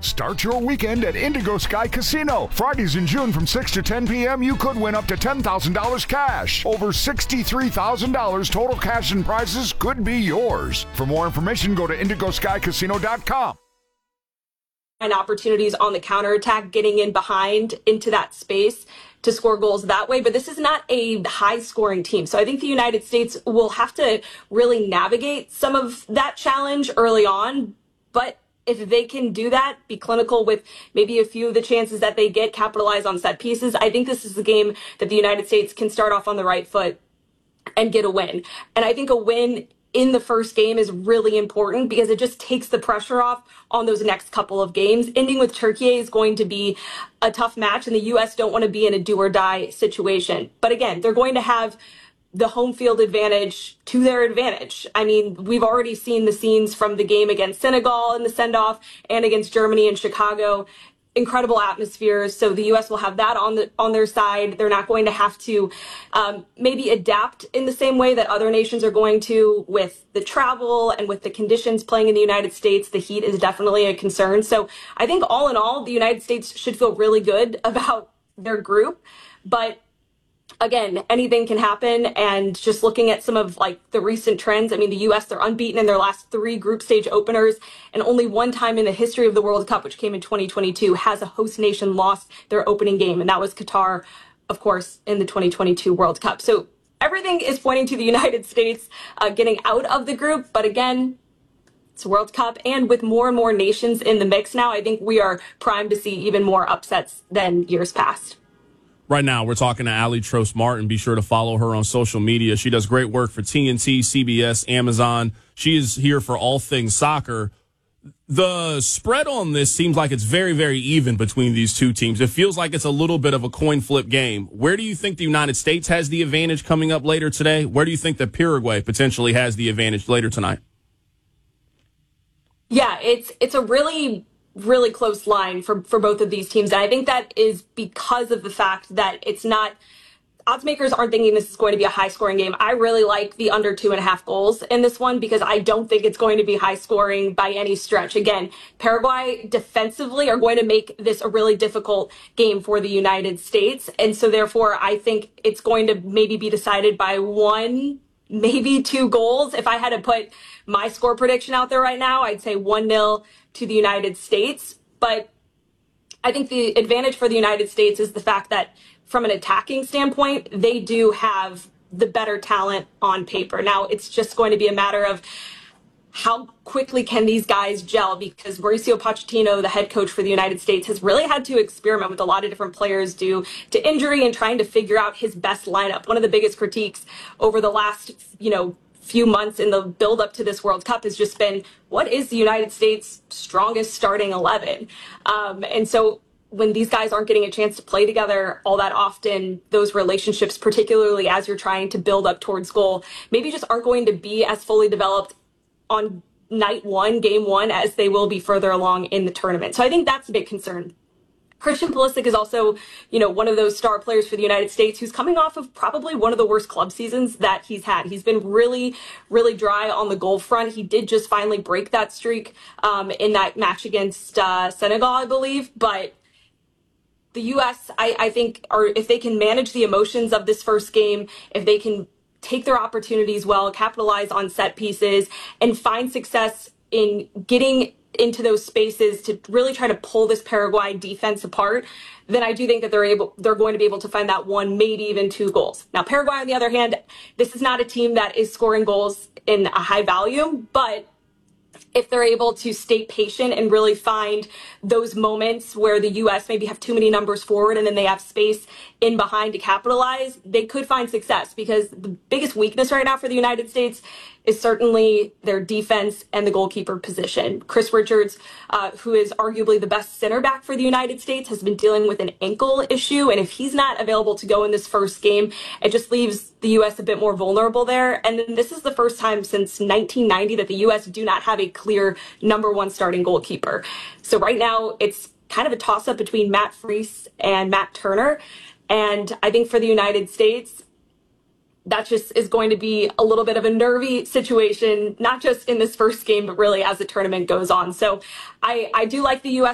Start your weekend at Indigo Sky Casino. Fridays in June from 6 to 10 p.m., you could win up to $10,000 cash. Over $63,000 total cash and prizes could be yours. For more information, go to indigoskycasino.com. And opportunities on the counterattack, getting in behind into that space to score goals that way. But this is not a high-scoring team. So I think the United States will have to really navigate some of that challenge early on. But if they can do that, be clinical with maybe a few of the chances that they get, capitalize on set pieces, I think this is the game that the United States can start off on the right foot and get a win. And I think a win in the first game is really important because it just takes the pressure off on those next couple of games. Ending with Turkey is going to be a tough match, and the U.S. don't want to be in a do-or-die situation. But again, they're going to have the home field advantage to their advantage. I mean, we've already seen the scenes from the game against Senegal in the send-off and against Germany in Chicago. Incredible atmospheres, so the U.S. will have that on their side. They're not going to have to maybe adapt in the same way that other nations are going to with the travel and with the conditions playing in the United States. The heat is definitely a concern. So I think all in all, the United States should feel really good about their group. But again, anything can happen, and just looking at some of like the recent trends, I mean, the U.S., they're unbeaten in their last 3 group stage openers, and only one time in the history of the World Cup, which came in 2022, has a host nation lost their opening game, and that was Qatar, of course, in the 2022 World Cup. So everything is pointing to the United States getting out of the group, but again, it's a World Cup, and with more and more nations in the mix now, I think we are primed to see even more upsets than years past. Right now, we're talking to Ali Trost-Martin. Be sure to follow her on social media. She does great work for TNT, CBS, Amazon. She is here for all things soccer. The spread on this seems like it's very, very even between these two teams. It feels like it's a little bit of a coin flip game. Where do you think the United States has the advantage coming up later today? Where do you think that Paraguay potentially has the advantage later tonight? Yeah, it's a really close line for both of these teams. And I think that is because of the fact that it's not, odds makers aren't thinking this is going to be a high scoring game. I really like the under 2.5 goals in this one because I don't think it's going to be high scoring by any stretch. Again, Paraguay defensively are going to make this a really difficult game for the United States. And so therefore, I think it's going to maybe be decided by 1, maybe 2 goals. If I had to put my score prediction out there right now, I'd say 1-0 to the United States. But I think the advantage for the United States is the fact that from an attacking standpoint, they do have the better talent on paper. Now, it's just going to be a matter of how quickly can these guys gel, because Mauricio Pochettino, the head coach for the United States, has really had to experiment with a lot of different players due to injury and trying to figure out his best lineup. One of the biggest critiques over the last, few months in the build up to this World Cup has just been, what is the United States' strongest starting 11? And so when these guys aren't getting a chance to play together all that often, those relationships, particularly as you're trying to build up towards goal, maybe just aren't going to be as fully developed on night 1, game 1, as they will be further along in the tournament. So I think that's a big concern. Christian Pulisic is also, one of those star players for the United States who's coming off of probably one of the worst club seasons that he's had. He's been really, really dry on the goal front. He did just finally break that streak in that match against Senegal, I believe. But the U.S., I think, if they can manage the emotions of this first game, if they can take their opportunities well, capitalize on set pieces, and find success in getting into those spaces to really try to pull this Paraguay defense apart, then I do think that they're going to be able to find that 1, maybe even 2 goals. Now, Paraguay, on the other hand, this is not a team that is scoring goals in a high volume, but if they're able to stay patient and really find those moments where the U.S. maybe have too many numbers forward and then they have space in behind to capitalize, they could find success, because the biggest weakness right now for the United States is certainly their defense and the goalkeeper position. Chris Richards, who is arguably the best center back for the United States, has been dealing with an ankle issue. And if he's not available to go in this first game, it just leaves the U.S. a bit more vulnerable there. And then this is the first time since 1990 that the U.S. do not have a clear number 1 starting goalkeeper. So right now it's kind of a toss-up between Matt Freese and Matt Turner. And I think for the United States, that just is going to be a little bit of a nervy situation, not just in this first game, but really as the tournament goes on. So I do like the U.S.